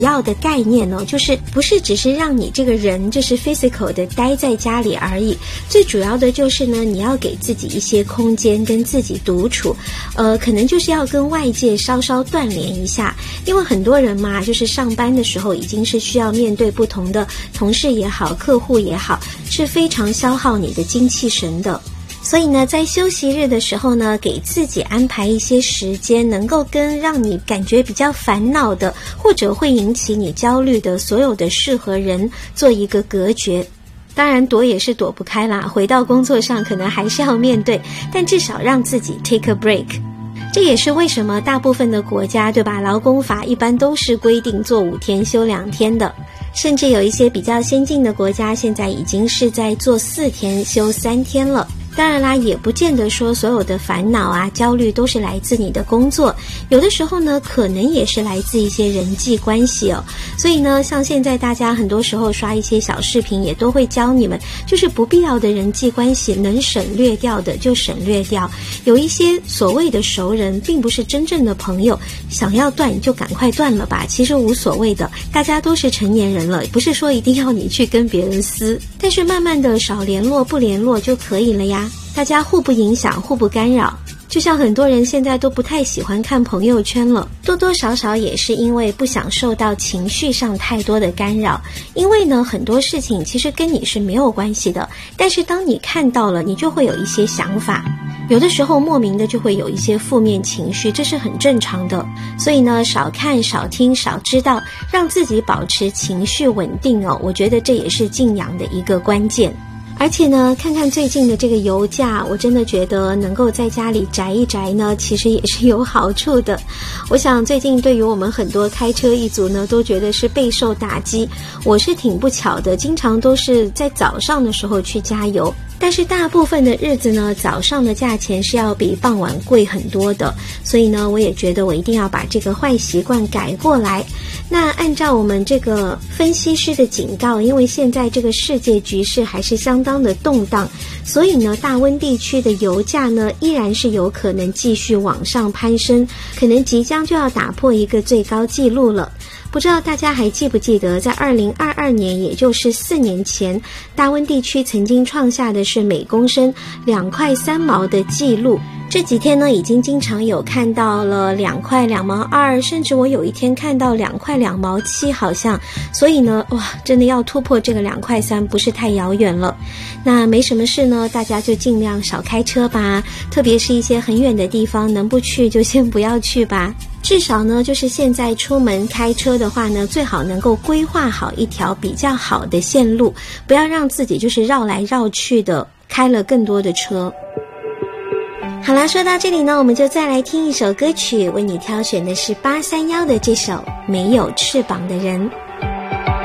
要的概念呢，就是不是只是让你这个人就是 physical 的待在家里而已，最主要的就是呢，你要给自己一些空间跟自己独处，可能就是要跟外界稍稍断联一下，因为很多人嘛，就是上班的时候已经是需要面对不同的同事也好，客户也好，是非常消耗你的精气神的。所以呢，在休息日的时候呢，给自己安排一些时间，能够跟让你感觉比较烦恼的，或者会引起你焦虑的所有的事和人做一个隔绝。当然躲也是躲不开啦，回到工作上可能还是要面对，但至少让自己 take a break。这也是为什么大部分的国家，对吧，劳工法一般都是规定做5天休2天的，甚至有一些比较先进的国家现在已经是在做4天休3天了。当然啦，也不见得说所有的烦恼啊、焦虑都是来自你的工作，有的时候呢，可能也是来自一些人际关系哦。所以呢，像现在大家很多时候刷一些小视频，也都会教你们，就是不必要的人际关系能省略掉的就省略掉。有一些所谓的熟人，并不是真正的朋友，想要断就赶快断了吧，其实无所谓的，大家都是成年人了，不是说一定要你去跟别人撕，但是慢慢的少联络不联络就可以了呀。大家互不影响，互不干扰。就像很多人现在都不太喜欢看朋友圈了，多多少少也是因为不想受到情绪上太多的干扰。因为呢，很多事情其实跟你是没有关系的，但是当你看到了，你就会有一些想法，有的时候莫名的就会有一些负面情绪，这是很正常的。所以呢，少看少听少知道，让自己保持情绪稳定哦，我觉得这也是静养的一个关键。而且呢，看看最近的这个油价，我真的觉得能够在家里宅一宅呢，其实也是有好处的。我想最近对于我们很多开车一族呢，都觉得是备受打击。我是挺不巧的，经常都是在早上的时候去加油，但是大部分的日子呢，早上的价钱是要比傍晚贵很多的。所以呢，我也觉得我一定要把这个坏习惯改过来。那按照我们这个分析师的警告，因为现在这个世界局势还是相当的动荡，所以呢，大温地区的油价呢，依然是有可能继续往上攀升，可能即将就要打破一个最高纪录了。不知道大家还记不记得，在2022年，也就是4年前，大温地区曾经创下的是每公升2块3毛的纪录。这几天呢，已经经常有看到了2块2毛2，甚至我有一天看到2块2毛7，好像。所以呢，哇，真的要突破这个2块3不是太遥远了。那没什么事呢，大家就尽量少开车吧，特别是一些很远的地方，能不去就先不要去吧。至少呢，就是现在出门开车的话呢，最好能够规划好一条比较好的线路，不要让自己就是绕来绕去的，开了更多的车。好啦，说到这里呢，我们就再来听一首歌曲，为你挑选的是831的这首《没有翅膀的人》。